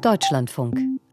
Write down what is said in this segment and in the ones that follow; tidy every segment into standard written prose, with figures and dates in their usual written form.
Deutschlandfunk.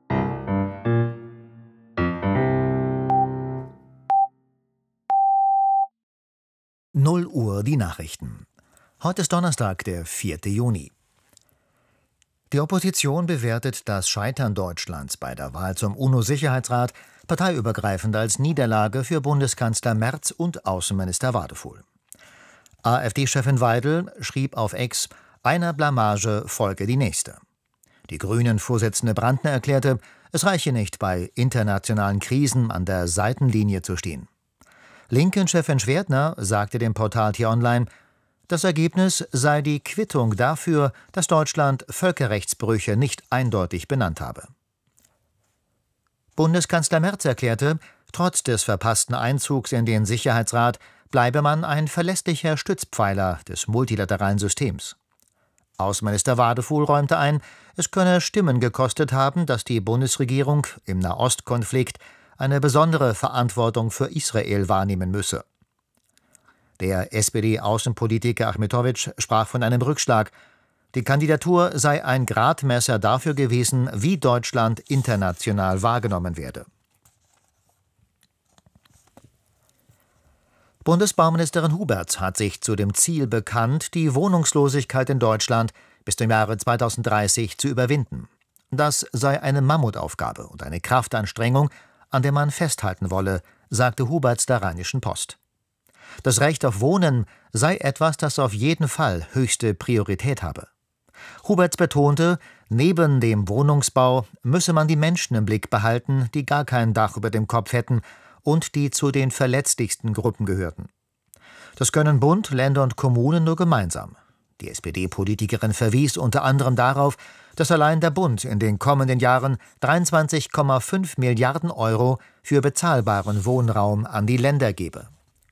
Null Uhr die Nachrichten. Heute ist Donnerstag, der 4. Juni. Die Opposition bewertet das Scheitern Deutschlands bei der Wahl zum UNO-Sicherheitsrat parteiübergreifend als Niederlage für Bundeskanzler Merz und Außenminister Wadefuhl. AfD-Chefin Weidel schrieb auf X, einer Blamage folge die nächste. Die Grünen-Vorsitzende Brandner erklärte, es reiche nicht, bei internationalen Krisen an der Seitenlinie zu stehen. Linken-Chefin Schwertner sagte dem Portal T-Online, das Ergebnis sei die Quittung dafür, dass Deutschland Völkerrechtsbrüche nicht eindeutig benannt habe. Bundeskanzler Merz erklärte, trotz des verpassten Einzugs in den Sicherheitsrat bleibe man ein verlässlicher Stützpfeiler des multilateralen Systems. Außenminister Wadefuhl räumte ein, es könne Stimmen gekostet haben, dass die Bundesregierung im Nahostkonflikt eine besondere Verantwortung für Israel wahrnehmen müsse. Der SPD-Außenpolitiker Achmetowitsch sprach von einem Rückschlag. Die Kandidatur sei ein Gradmesser dafür gewesen, wie Deutschland international wahrgenommen werde. Bundesbauministerin Huberts hat sich zu dem Ziel bekannt, die Wohnungslosigkeit in Deutschland bis zum Jahre 2030 zu überwinden. Das sei eine Mammutaufgabe und eine Kraftanstrengung, an der man festhalten wolle, sagte Huberts der Rheinischen Post. Das Recht auf Wohnen sei etwas, das auf jeden Fall höchste Priorität habe. Huberts betonte, neben dem Wohnungsbau müsse man die Menschen im Blick behalten, die gar kein Dach über dem Kopf hätten und die zu den verletzlichsten Gruppen gehörten. Das können Bund, Länder und Kommunen nur gemeinsam. Die SPD-Politikerin verwies unter anderem darauf, dass allein der Bund in den kommenden Jahren 23,5 Milliarden Euro für bezahlbaren Wohnraum an die Länder gebe.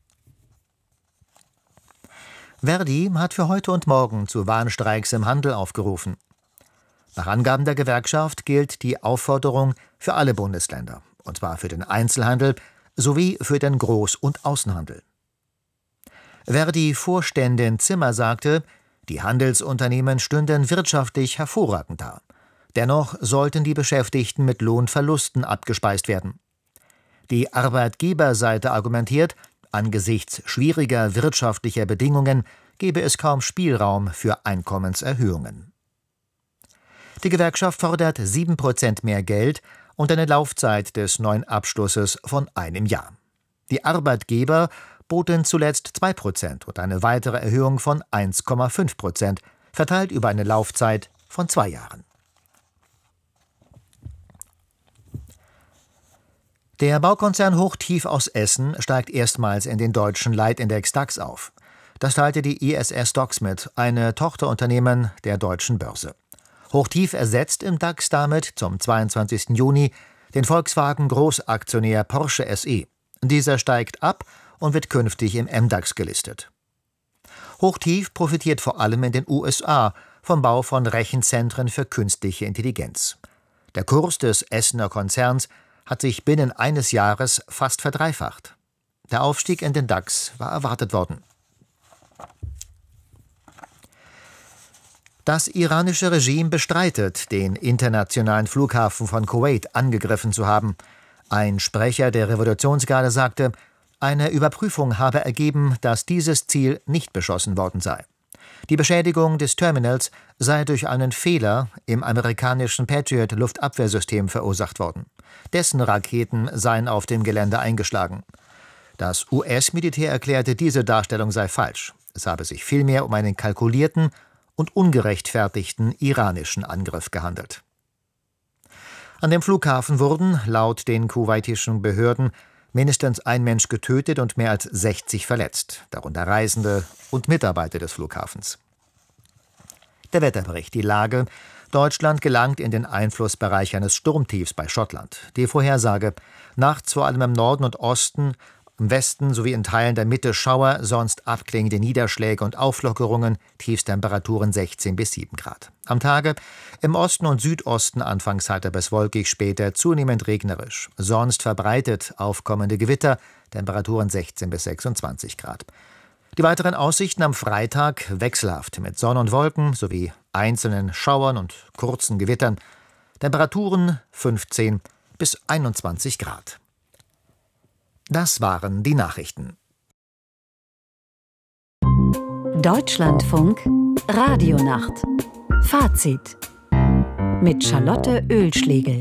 Verdi hat für heute und morgen zu Warnstreiks im Handel aufgerufen. Nach Angaben der Gewerkschaft gilt die Aufforderung für alle Bundesländer, und zwar für den Einzelhandel sowie für den Groß- und Außenhandel. Verdi-Vorständin Zimmer sagte, die Handelsunternehmen stünden wirtschaftlich hervorragend da. Dennoch sollten die Beschäftigten mit Lohnverlusten abgespeist werden. Die Arbeitgeberseite argumentiert, angesichts schwieriger wirtschaftlicher Bedingungen gebe es kaum Spielraum für Einkommenserhöhungen. Die Gewerkschaft fordert 7% mehr Geld und eine Laufzeit des neuen Abschlusses von einem Jahr. Die Arbeitgeber boten zuletzt 2% und eine weitere Erhöhung von 1,5%, verteilt über eine Laufzeit von 2 Jahren. Der Baukonzern Hochtief aus Essen steigt erstmals in den deutschen Leitindex DAX auf. Das teilte die ISS STOXX mit, eine Tochterunternehmen der Deutschen Börse. Hochtief ersetzt im DAX damit zum 22. Juni den Volkswagen-Großaktionär Porsche SE. Dieser steigt ab und wird künftig im MDAX gelistet. Hochtief profitiert vor allem in den USA vom Bau von Rechenzentren für künstliche Intelligenz. Der Kurs des Essener Konzerns hat sich binnen eines Jahres fast verdreifacht. Der Aufstieg in den DAX war erwartet worden. Das iranische Regime bestreitet, den internationalen Flughafen von Kuwait angegriffen zu haben. Ein Sprecher der Revolutionsgarde sagte, eine Überprüfung habe ergeben, dass dieses Ziel nicht beschossen worden sei. Die Beschädigung des Terminals sei durch einen Fehler im amerikanischen Patriot-Luftabwehrsystem verursacht worden. Dessen Raketen seien auf dem Gelände eingeschlagen. Das US-Militär erklärte, diese Darstellung sei falsch. Es habe sich vielmehr um einen kalkulierten und ungerechtfertigten iranischen Angriff gehandelt. An dem Flughafen wurden, laut den kuwaitischen Behörden, mindestens ein Mensch getötet und mehr als 60 verletzt, darunter Reisende und Mitarbeiter des Flughafens. Der Wetterbericht, die Lage: Deutschland gelangt in den Einflussbereich eines Sturmtiefs bei Schottland. Die Vorhersage: nachts vor allem im Norden und Osten, im Westen sowie in Teilen der Mitte Schauer, sonst abklingende Niederschläge und Auflockerungen, Tiefstemperaturen 16 bis 7 Grad. Am Tage im Osten und Südosten anfangs heiter bis wolkig, später zunehmend regnerisch. Sonst verbreitet aufkommende Gewitter, Temperaturen 16 bis 26 Grad. Die weiteren Aussichten am Freitag wechselhaft mit Sonne und Wolken sowie einzelnen Schauern und kurzen Gewittern. Temperaturen 15 bis 21 Grad. Das waren die Nachrichten. Deutschlandfunk Radionacht. Fazit mit Charlotte Oehlschlegel.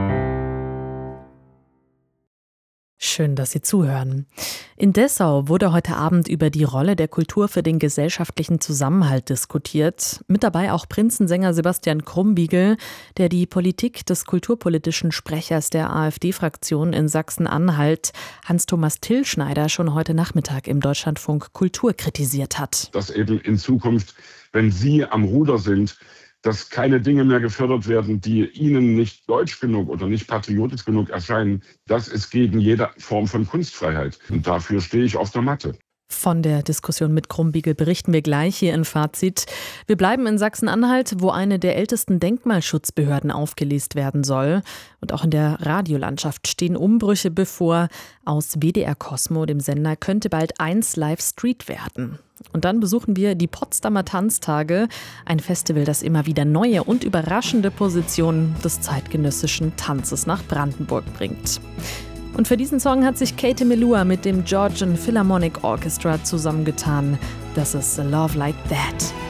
Schön, dass Sie zuhören. In Dessau wurde heute Abend über die Rolle der Kultur für den gesellschaftlichen Zusammenhalt diskutiert. Mit dabei auch Prinzensänger Sebastian Krumbiegel, der die Politik des kulturpolitischen Sprechers der AfD-Fraktion in Sachsen-Anhalt, Hans-Thomas Tillschneider, schon heute Nachmittag im Deutschlandfunk Kultur kritisiert hat. Dass eben in Zukunft, wenn Sie am Ruder sind, dass keine Dinge mehr gefördert werden, die Ihnen nicht deutsch genug oder nicht patriotisch genug erscheinen. Das ist gegen jede Form von Kunstfreiheit. Und dafür stehe ich auf der Matte. Von der Diskussion mit Krumbiegel berichten wir gleich hier in Fazit. Wir bleiben in Sachsen-Anhalt, wo eine der ältesten Denkmalschutzbehörden aufgelöst werden soll. Und auch in der Radiolandschaft stehen Umbrüche bevor. Aus WDR Cosmo, dem Sender, könnte bald 1 Live Street werden. Und dann besuchen wir die Potsdamer Tanztage, ein Festival, das immer wieder neue und überraschende Positionen des zeitgenössischen Tanzes nach Brandenburg bringt. Und für diesen Song hat sich Katie Melua mit dem Georgian Philharmonic Orchestra zusammengetan. Das ist A Love Like That.